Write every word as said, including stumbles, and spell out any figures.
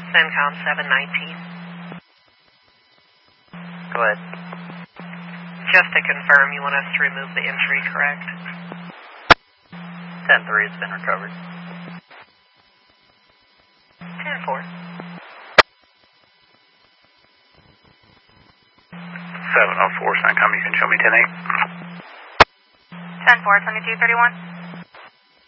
CENTCOM seven nineteen. Go ahead. Just to confirm, you want us to remove the entry, correct? ten three has been recovered. ten four. seven oh four, CENTCOM, you can show me ten eight. ten four, twenty-two thirty-one.